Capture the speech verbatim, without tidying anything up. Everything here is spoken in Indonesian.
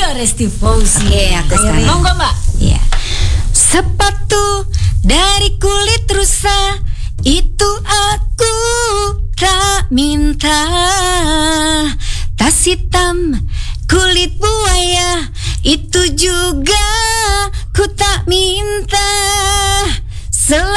Resti Fauzi. Oke, aku sekarang. Monggo Mbak. Iya. Sepatu dari kulit rusa itu aku tak minta. Tas hitam kulit buaya itu juga ku tak minta. Sel